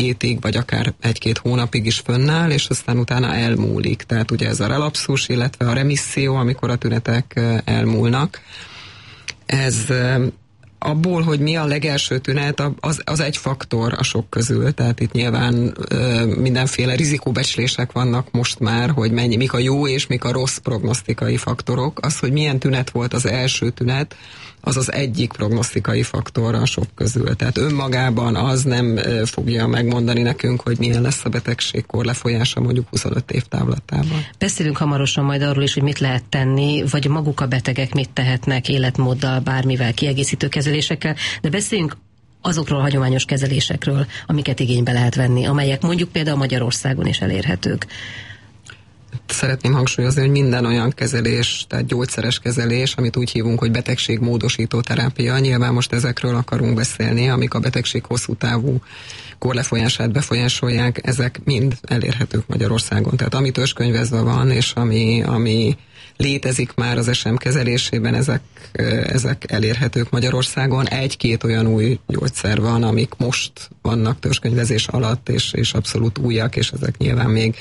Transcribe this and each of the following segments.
hétig, vagy akár 1-2 hónapig is fönnáll, és aztán utána elmúlik. Tehát ugye ez a relapszus, illetve a remisszió, amikor a tünetek elmúlnak. Ez abból, hogy mi a legelső tünet, az egy faktor a sok közül, tehát itt nyilván mindenféle rizikóbecslések vannak most már, hogy mik a jó és mik a rossz prognosztikai faktorok. Az, hogy milyen tünet volt az első tünet, az az egyik prognosztikai faktor a sok közül. Tehát önmagában az nem fogja megmondani nekünk, hogy milyen lesz a betegségkor lefolyása mondjuk 25 év távlatában. Beszélünk hamarosan majd arról is, hogy mit lehet tenni, vagy maguk a betegek mit tehetnek életmóddal, bármivel, kiegészítő kezelésekkel, de beszéljünk azokról a hagyományos kezelésekről, amiket igénybe lehet venni, amelyek mondjuk például Magyarországon is elérhetők. Szeretném hangsúlyozni, hogy minden olyan kezelés, tehát gyógyszeres kezelés, amit úgy hívunk, hogy betegségmódosító terápia, nyilván most ezekről akarunk beszélni, amik a betegség hosszú távú korlefolyását befolyásolják, ezek mind elérhetők Magyarországon. Tehát ami törzskönyvezve van, és ami létezik már az SM kezelésében, ezek elérhetők Magyarországon. 1-2 olyan új gyógyszer van, amik most vannak törzskönyvezés alatt, és abszolút újak, és ezek nyilván még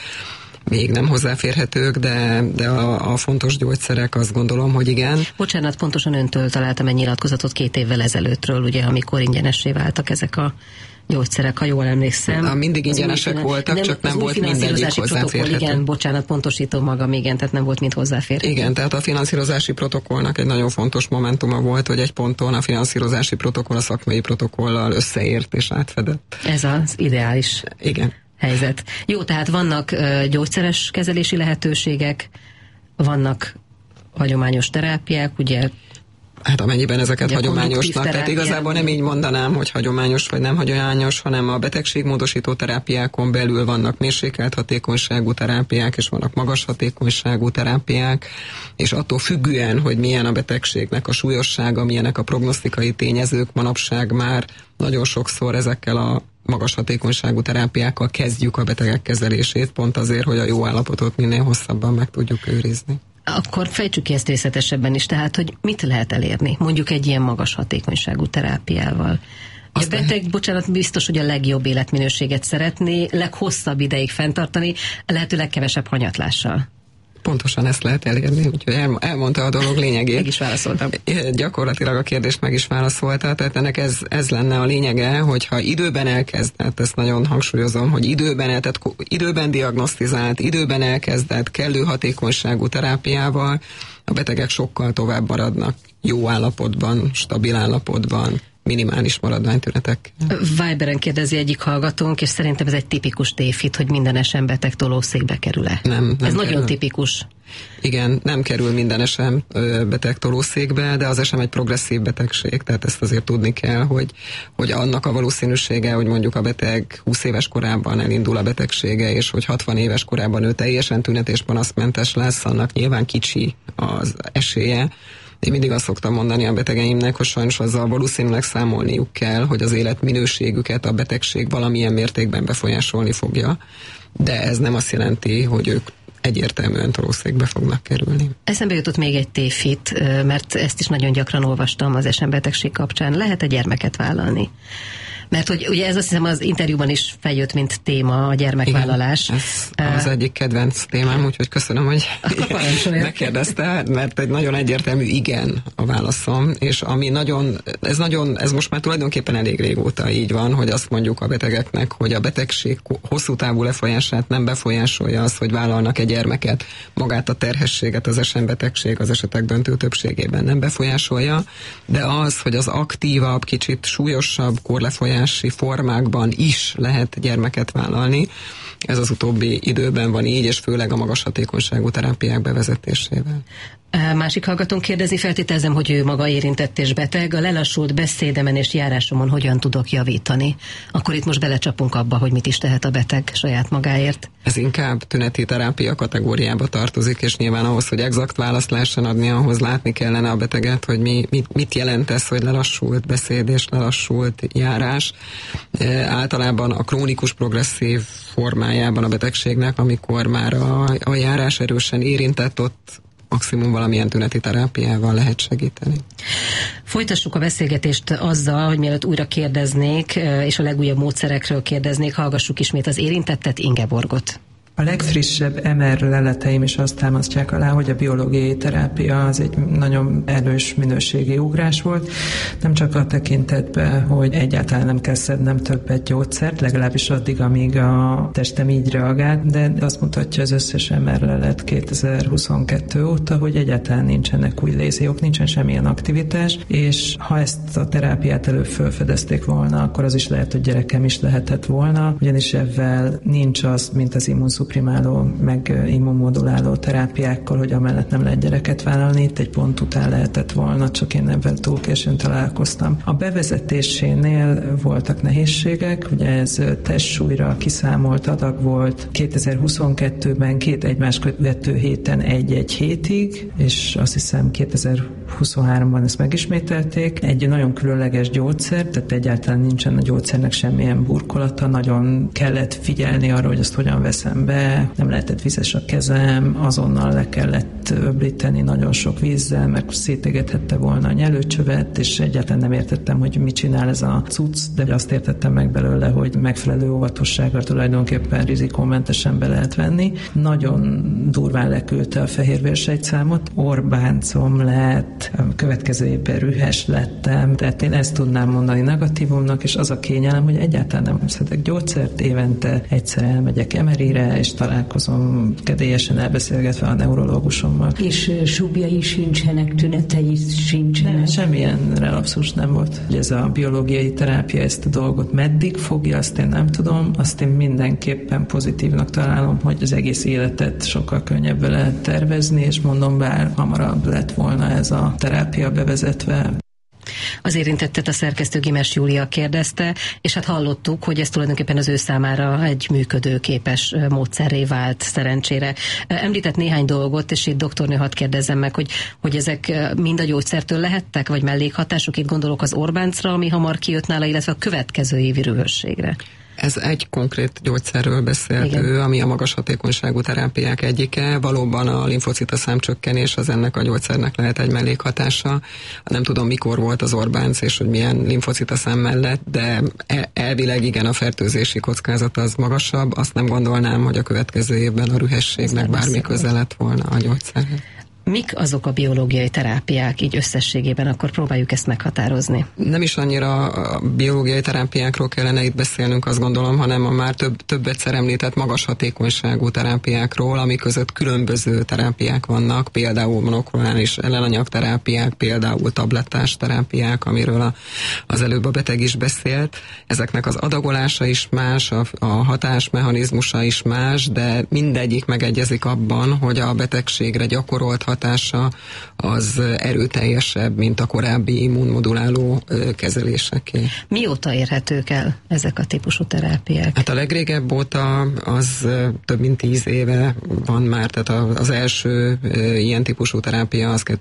nem hozzáférhetők, de a fontos gyógyszerek, azt gondolom, hogy igen. Bocsánat, pontosan öntől találtam egy nyilatkozatot 2 évvel ezelőttről, ugye, amikor ingyenessé váltak ezek a gyógyszerek, ha jól emlékszem. Mindig ingyenesek voltak, csak nem volt mindegyik hozzáférhető. Igen, bocsánat, pontosítom magam, igen, tehát nem volt mind hozzáférhető. Igen, tehát a finanszírozási protokollnak egy nagyon fontos momentuma volt, hogy egy ponton a finanszírozási protokoll a szakmai protokollal összeért és átfedett. Ez az ideális. Igen. Helyzet. Jó, tehát vannak gyógyszeres kezelési lehetőségek, vannak hagyományos terápiák, ugye? Hát amennyiben ezeket hagyományosnak, tehát igazából nem így mondanám, hogy hagyományos vagy nem hagyományos, hanem a betegségmódosító terápiákon belül vannak mérsékelt hatékonyságú terápiák, és vannak magas hatékonyságú terápiák, és attól függően, hogy milyen a betegségnek a súlyossága, milyenek a prognosztikai tényezők, manapság már nagyon sokszor ezekkel a magas hatékonyságú terápiákkal kezdjük a betegek kezelését, pont azért, hogy a jó állapotot minél hosszabban meg tudjuk őrizni. Akkor fejtsük ki ezt részletesebben is, tehát, hogy mit lehet elérni, mondjuk egy ilyen magas hatékonyságú terápiával. A beteg, bocsánat, biztos, hogy a legjobb életminőséget szeretné, leghosszabb ideig fenntartani, lehetőleg kevesebb hanyatlással. Pontosan ezt lehet elérni, úgyhogy elmondta a dolog lényegét. Meg is válaszoltam. Gyakorlatilag a kérdést meg is válaszolta, tehát ennek ez lenne a lényege, hogyha időben elkezdett, ezt nagyon hangsúlyozom, hogy időben diagnosztizált, időben elkezdett, kellő hatékonyságú terápiával, a betegek sokkal tovább maradnak jó állapotban, stabil állapotban, minimális maradványtünetek. Viberen kérdezi egyik hallgatónk, és szerintem ez egy tipikus tévhit, hogy minden SM beteg tolószékbe kerül-e. Nem ez kerül. Nagyon tipikus. Igen, nem kerül minden SM beteg tolószékbe, de az SM egy progresszív betegség, tehát ezt azért tudni kell, hogy annak a valószínűsége, hogy mondjuk a beteg 20 éves korában elindul a betegsége, és hogy 60 éves korában ő teljesen tünet- és panaszmentes lesz, annak nyilván kicsi az esélye. Én mindig azt szoktam mondani a betegeimnek, hogy sajnos azzal valószínűleg számolniuk kell, hogy az életminőségüket a betegség valamilyen mértékben befolyásolni fogja, de ez nem azt jelenti, hogy ők egyértelműen tolószékbe fognak kerülni. Eszembe jutott még egy tévhit, mert ezt is nagyon gyakran olvastam az SM betegség kapcsán. Lehet-e gyermeket vállalni? Mert hogy ugye ez azt hiszem az interjúban is feljött, mint téma a gyermekvállalás. Igen, ez az egyik kedvenc témám, úgyhogy köszönöm, hogy megkérdezte, mert egy nagyon egyértelmű igen a válaszom, és ami ez most már tulajdonképpen elég régóta így van, hogy azt mondjuk a betegeknek, hogy a betegség hosszú távú lefolyását nem befolyásolja az, hogy vállalnak egy gyermeket, magát a terhességet az SM betegség az esetek döntő többségében nem befolyásolja, de az, hogy az aktívabb, kicsit súlyosabb korlefolyási formákban is lehet gyermeket vállalni. Ez az utóbbi időben van így, és főleg a magas hatékonyságú terápiák bevezetésével. Másik hallgatón kérdezi, feltételezem, hogy ő maga érintett és beteg. A lelassult beszédemen és járásomon hogyan tudok javítani? Akkor itt most belecsapunk abba, hogy mit is tehet a beteg saját magáért. Ez inkább tüneti terápia kategóriába tartozik, és nyilván ahhoz, hogy exakt választ lehessen adni, ahhoz látni kellene a beteget, hogy mit jelent ez, hogy lelassult beszéd és lelassult járás. Általában a krónikus progresszív formájában a betegségnek, amikor már a járás erősen érintett, ott maximum valamilyen tüneti terápiával lehet segíteni. Folytassuk a beszélgetést azzal, hogy mielőtt újra kérdeznék, és a legújabb módszerekről kérdeznék, hallgassuk ismét az érintettet, Ingeborgot. A legfrissebb MR leleteim is azt támasztják alá, hogy a biológiai terápia az egy nagyon erős minőségi ugrás volt. Nem csak a tekintetben, hogy egyáltalán nem kell szednem többet gyógyszert, legalábbis addig, amíg a testem így reagált, de azt mutatja az összes MR lelet 2022 óta, hogy egyáltalán nincsenek új léziók, nincsen semmilyen aktivitás, és ha ezt a terápiát előbb felfedezték volna, akkor az is lehet, hogy gyerekem is lehetett volna, ugyanis ebben nincs az, mint az immunszuprimáló, meg immunmoduláló terápiákkal, hogy amellett nem lehet gyereket vállalni, itt egy pont után lehetett volna, csak én ebben túl későn találkoztam. A bevezetésénél voltak nehézségek, ugye ez testsúlyra kiszámolt adag volt 2022-ben 2 egymás követő héten 1-1 hétig, és azt hiszem 2023-ban ezt megismételték. Egy nagyon különleges gyógyszer, tehát egyáltalán nincsen a gyógyszernek semmilyen burkolata, nagyon kellett figyelni arra, hogy azt hogyan veszem be, nem lehetett vizes a kezem, azonnal le kellett öblíteni nagyon sok vízzel, meg szétégethette volna a nyelőcsövet, és egyáltalán nem értettem, hogy mit csinál ez a cucc, de azt értettem meg belőle, hogy megfelelő óvatossággal tulajdonképpen rizikómentesen be lehet venni. Nagyon durván leküldte a fehérvérsejtszámot, Orbáncom lett, a következő évben rühes lettem, tehát én ezt tudnám mondani negatívumnak, és az a kényelem, hogy egyáltalán nem szedek gyógyszert, évente egyszer elmegyek MRI-re, és találkozom kedélyesen elbeszélgetve a neurológusommal. És súbjai sincsenek, tünetei sincsenek? Nem, semmilyen relapszus nem volt. Ez a biológiai terápia ezt a dolgot meddig fogja, azt én nem tudom, azt én mindenképpen pozitívnak találom, hogy az egész életet sokkal könnyebb lehet tervezni, és mondom, bár hamarabb lett volna ez a terápia bevezetve. Az érintettet a szerkesztő Gimes Júlia kérdezte, és hát hallottuk, hogy ez tulajdonképpen az ő számára egy működőképes módszerré vált szerencsére. Említett néhány dolgot, és itt doktornő, hadd kérdezzem meg, hogy ezek mind a gyógyszertől lehettek, vagy mellékhatások? Itt gondolok az Orbáncra, ami hamar kijött nála, illetve a következő évi rühösségre. Ez egy konkrét gyógyszerről beszélt ő, ami a magas hatékonyságú terápiák egyike. Valóban a limfocitaszám csökkenés az ennek a gyógyszernek lehet egy mellékhatása. Nem tudom, mikor volt az Orbánc, és hogy milyen limfocitaszám mellett, de elvileg igen, a fertőzési kockázat az magasabb. Azt nem gondolnám, hogy a következő évben a rühességnek bármi köze lett volna a gyógyszerhez. Mik azok a biológiai terápiák így összességében, akkor próbáljuk ezt meghatározni? Nem is annyira a biológiai terápiákról kellene itt beszélnünk, azt gondolom, hanem a már több egyszer említett magas hatékonyságú terápiákról, ami között különböző terápiák vannak, például monoklonális ellenanyagterápiák, például tablettás terápiák, amiről az előbb a beteg is beszélt. Ezeknek az adagolása is más, a hatásmechanizmusa is más, de mindegyik megegyezik abban, hogy a betegségre gyakorolt hatása az erőteljesebb, mint a korábbi immunmoduláló kezeléseké. Mióta érhetők el ezek a típusú terápiák? Hát a legrégebb óta az több mint 10 éve van már, tehát az első ilyen típusú terápia az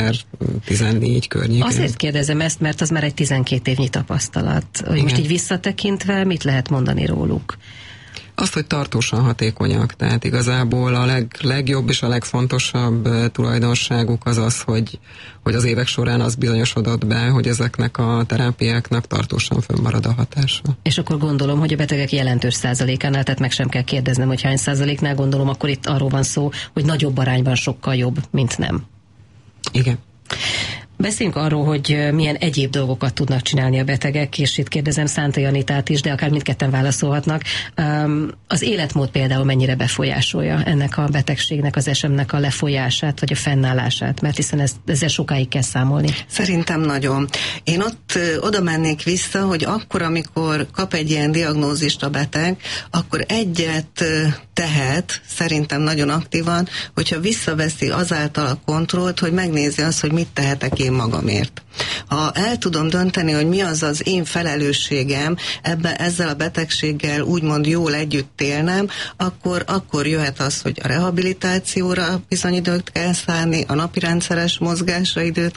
2014 környékén. Azért kérdezem ezt, mert az már egy 12 évnyi tapasztalat. Hogy most így visszatekintve mit lehet mondani róluk? Azt, hogy tartósan hatékonyak, tehát igazából a legjobb és a legfontosabb tulajdonságuk az az, hogy az évek során az bizonyosodott be, hogy ezeknek a terápiáknak tartósan fönnmarad a hatása. És akkor gondolom, hogy a betegek jelentős százalékánál, tehát meg sem kell kérdeznem, hogy hány százaléknál, gondolom, akkor itt arról van szó, hogy nagyobb arányban sokkal jobb, mint nem. Igen. Beszéljünk arról, hogy milyen egyéb dolgokat tudnak csinálni a betegek, és itt kérdezem Szántai Anitát is, de akár mindketten válaszolhatnak. Az életmód például mennyire befolyásolja ennek a betegségnek, az SM-nek a lefolyását, vagy a fennállását, mert hiszen ezzel sokáig kell számolni. Szerintem nagyon. Én oda mennék vissza, hogy akkor, amikor kap egy ilyen diagnózist a beteg, akkor egyet tehet, szerintem nagyon aktívan, hogyha visszaveszi azáltal a kontrollt, hogy megnézi azt, hogy mit tehetek én magamért. Ha el tudom dönteni, hogy mi az az én felelősségem ezzel a betegséggel úgymond jól együtt élnem, akkor jöhet az, hogy a rehabilitációra bizony időt kell szánni, a napi rendszeres mozgásra időt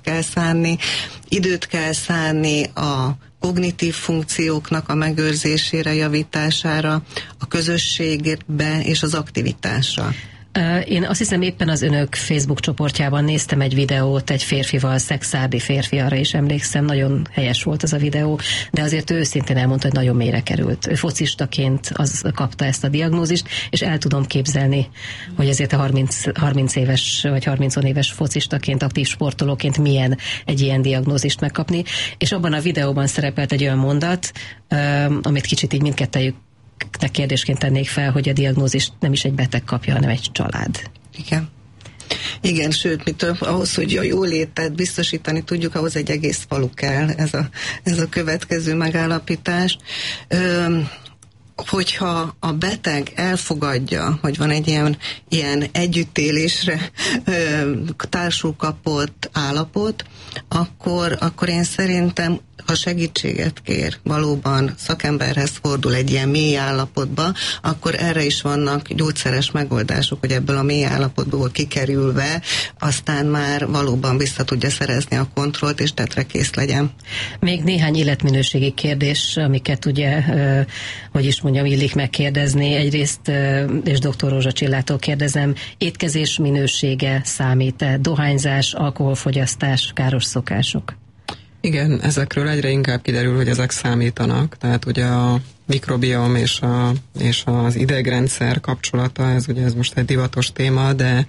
kell szánni a kognitív funkcióknak a megőrzésére, javítására, a közösségbe és az aktivitásra. Én azt hiszem éppen az önök Facebook csoportjában néztem egy videót egy férfival, szexárdi férfi, arra is emlékszem, nagyon helyes volt az a videó, de azért ő őszintén elmondta, hogy nagyon mélyre került. Ő focistaként kapta ezt a diagnózist, és el tudom képzelni, hogy ezért a 30 éves vagy 30 éves focistaként, aktív sportolóként milyen egy ilyen diagnózist megkapni. És abban a videóban szerepelt egy olyan mondat, amit kicsit így mindkettejük kérdésként tennék fel, hogy a diagnózist nem is egy beteg kapja, hanem egy család. Igen, sőt, ahhoz, hogy a jólétet biztosítani tudjuk, ahhoz egy egész falu kell, ez a következő megállapítás. Hogyha a beteg elfogadja, hogy van egy ilyen együttélésre társul kapott állapot, akkor én szerintem, ha segítséget kér, valóban szakemberhez fordul egy ilyen mély állapotba, akkor erre is vannak gyógyszeres megoldások, hogy ebből a mély állapotból kikerülve aztán már valóban vissza tudja szerezni a kontrollt, és tettrekész legyen. Még néhány életminőségi kérdés, amiket ugye, hogy is mondjam, illik megkérdezni. Egyrészt, és dr. Rózsa Csillától kérdezem, étkezés minősége számít-e? Dohányzás, alkoholfogyasztás, káros szokások? Igen, ezekről egyre inkább kiderül, hogy ezek számítanak, tehát ugye a mikrobiom és az idegrendszer kapcsolata, ez most egy divatos téma,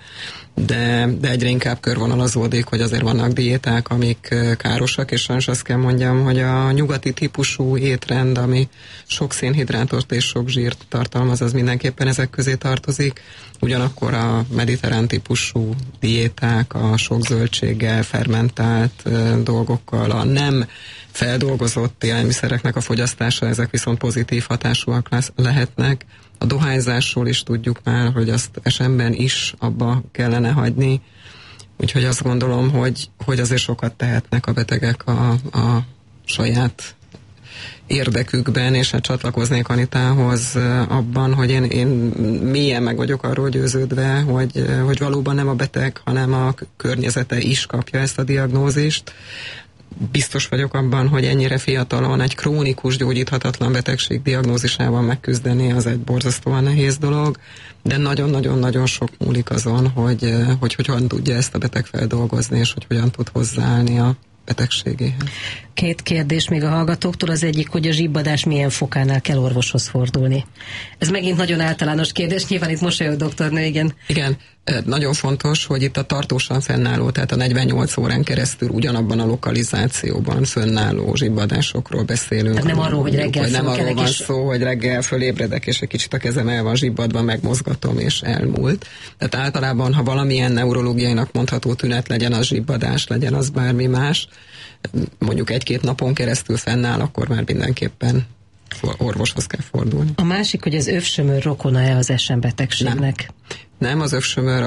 de egyre inkább körvonalazódik, hogy azért vannak diéták, amik károsak, és sajnos azt kell mondjam, hogy a nyugati típusú étrend, ami sok szénhidrátot és sok zsírt tartalmaz, az mindenképpen ezek közé tartozik. Ugyanakkor a mediterrán típusú diéták, a sok zöldséggel, fermentált dolgokkal, a nem feldolgozott élelmiszereknek a fogyasztása, ezek viszont pozitív hatásúak lehetnek. A dohányzásról is tudjuk már, hogy azt esemben is abba kellene hagyni. Úgyhogy azt gondolom, hogy azért sokat tehetnek a betegek a saját érdekükben, és hát csatlakoznék Anitához abban, hogy én mélyen meg vagyok arról győződve, hogy valóban nem a beteg, hanem a környezete is kapja ezt a diagnózist. Biztos vagyok abban, hogy ennyire fiatalon egy krónikus, gyógyíthatatlan betegség diagnózisával megküzdeni, az egy borzasztóan nehéz dolog, de nagyon-nagyon-nagyon sok múlik azon, hogy hogyan tudja ezt a beteg feldolgozni, és hogy hogyan tud hozzáállni a betegségéhez. 2 kérdés még a hallgatóktól. Az egyik, hogy a zsibbadás milyen fokánál kell orvoshoz fordulni. Ez megint nagyon általános kérdés, nyilván itt mosolyog doktornő, igen. Igen, nagyon fontos, hogy itt a tartósan fennálló, tehát a 48 órán keresztül ugyanabban a lokalizációban fennálló zsibbadásokról beszélünk. Tehát nem arról, hogy reggel nem arról van szó, hogy reggel fölébredek, és egy kicsit a kezem el van zsibbadva, megmozgatom, és elmúlt. Tehát általában, ha valamilyen neurológiainak mondható tünet, legyen az zsibbadás, legyen az bármi más, mondjuk 1-2 napon keresztül fennáll, akkor már mindenképpen orvoshoz kell fordulni. A másik, hogy az övsömör rokona-e az SM betegségnek? Nem, az övsömör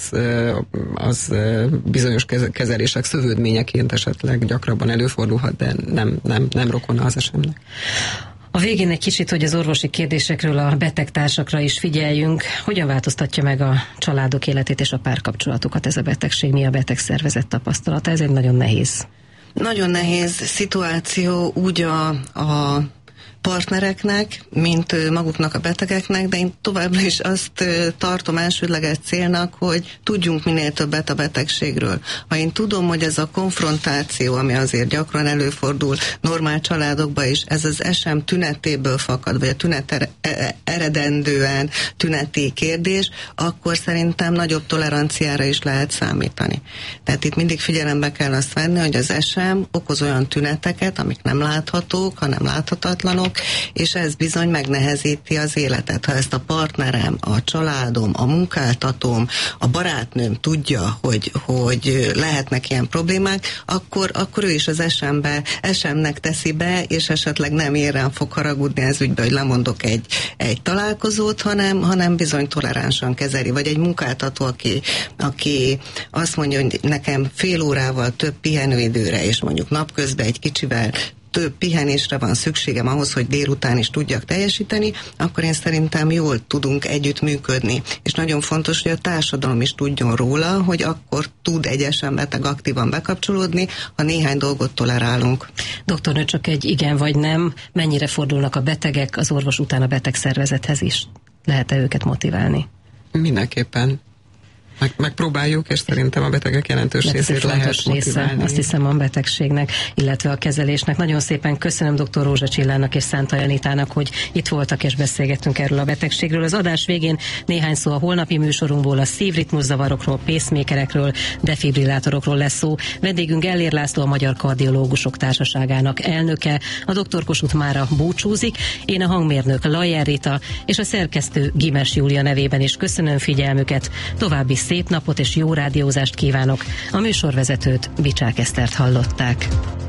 az bizonyos kezelések szövődményeként esetleg gyakrabban előfordulhat, de nem rokona az SM-nek. A végén egy kicsit, hogy az orvosi kérdésekről a betegtársakra is figyeljünk. Hogyan változtatja meg a családok életét és a párkapcsolatokat ez a betegség? Mi a betegszervezet tapasztalata? Ez egy nagyon nehéz. Nagyon nehéz szituáció úgy a partnereknek, mint maguknak a betegeknek, de én továbbra is azt tartom elsődleges célnak, hogy tudjunk minél többet a betegségről. Ha én tudom, hogy ez a konfrontáció, ami azért gyakran előfordul normál családokban is, ez az SM tünetéből fakad, vagy a tünet eredendően tüneti kérdés, akkor szerintem nagyobb toleranciára is lehet számítani. Tehát itt mindig figyelembe kell azt venni, hogy az SM okoz olyan tüneteket, amik nem láthatók, hanem láthatatlanok, és ez bizony megnehezíti az életet. Ha ezt a partnerem, a családom, a munkáltatóm, a barátnőm tudja, hogy lehetnek ilyen problémák, akkor ő is az SM-nek teszi be, és esetleg nem ér rám fog haragudni ez ügybe, hogy lemondok egy találkozót, hanem bizony toleránsan kezeli. Vagy egy munkáltató, aki azt mondja, hogy nekem fél órával több pihenőidőre, és mondjuk napközben egy kicsivel több pihenésre van szükségem ahhoz, hogy délután is tudjak teljesíteni, akkor én szerintem jól tudunk együttműködni. És nagyon fontos, hogy a társadalom is tudjon róla, hogy akkor tud egy SM beteg aktívan bekapcsolódni, ha néhány dolgot tolerálunk. Doktornő, csak egy igen vagy nem, mennyire fordulnak a betegek az orvos után a betegszervezethez is? Lehet-e őket motiválni? Mindenképpen. Megpróbáljuk, és szerintem a betegek jelentős részét lehet motiválni. Azt hiszem a betegségnek, illetve a kezelésnek. Nagyon szépen köszönöm dr. Rózsa Csillának és Szántai Anitának, hogy itt voltak és beszélgettünk erről a betegségről. Az adás végén néhány szó a holnapi műsorunkból, a szívritmuszavarokról, pacemakerekről, defibrillátorokról lesz szó. Vendégünk Gellér László, a Magyar Kardiológusok Társaságának elnöke. A dr. Kossuth mára búcsúzik. Én a hangmérnök Lajer Rita és a szerkesztő Gimes Júlia nevében is köszönöm figyelmüket. További szép napot és jó rádiózást kívánok. A műsorvezetőt, Bicsák Esztert hallották.